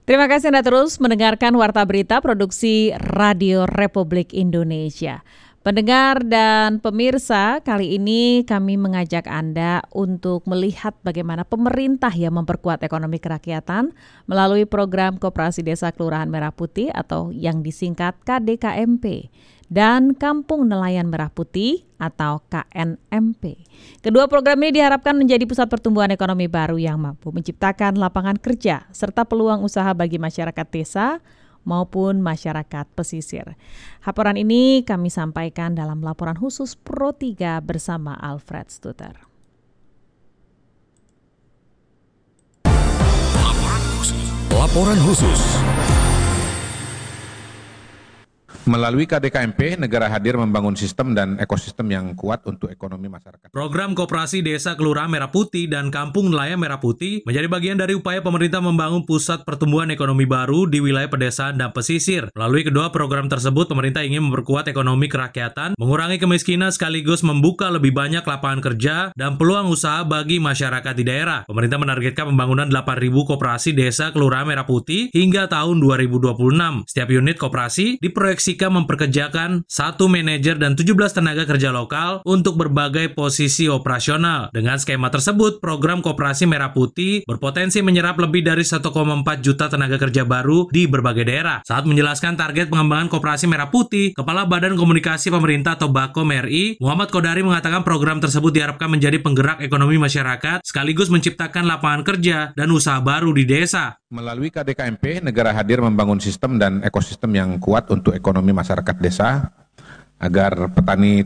Terima kasih Anda terus mendengarkan Warta Berita Produksi Radio Republik Indonesia. Pendengar dan pemirsa, kali ini kami mengajak Anda untuk melihat bagaimana pemerintah yang memperkuat ekonomi kerakyatan melalui program Koperasi Desa Kelurahan Merah Putih atau yang disingkat KDKMP dan Kampung Nelayan Merah Putih atau KNMP. Kedua program ini diharapkan menjadi pusat pertumbuhan ekonomi baru yang mampu menciptakan lapangan kerja serta peluang usaha bagi masyarakat desa maupun masyarakat pesisir. Laporan ini kami sampaikan dalam laporan khusus Pro 3 bersama Alfred Stuter. Laporan khusus. Melalui KDKMP, negara hadir membangun sistem dan ekosistem yang kuat untuk ekonomi masyarakat. Program Koperasi Desa Kelurahan Merah Putih dan Kampung Nelayan Merah Putih menjadi bagian dari upaya pemerintah membangun pusat pertumbuhan ekonomi baru di wilayah pedesaan dan pesisir. Melalui kedua program tersebut, pemerintah ingin memperkuat ekonomi kerakyatan, mengurangi kemiskinan sekaligus membuka lebih banyak lapangan kerja dan peluang usaha bagi masyarakat di daerah. Pemerintah menargetkan pembangunan 8.000 koperasi desa Kelurahan Merah Putih hingga tahun 2026. Setiap unit koperasi diproyeksi memperkerjakan 1 manajer dan 17 tenaga kerja lokal untuk berbagai posisi operasional. Dengan skema tersebut, program Koperasi Merah Putih berpotensi menyerap lebih dari 1,4 juta tenaga kerja baru di berbagai daerah. Saat menjelaskan target pengembangan Koperasi Merah Putih, Kepala Badan Komunikasi Pemerintah atau Bakom RI, Muhammad Kodari mengatakan program tersebut diharapkan menjadi penggerak ekonomi masyarakat sekaligus menciptakan lapangan kerja dan usaha baru di desa. Melalui KDKMP, negara hadir membangun sistem dan ekosistem yang kuat untuk ekonomi masyarakat desa agar petani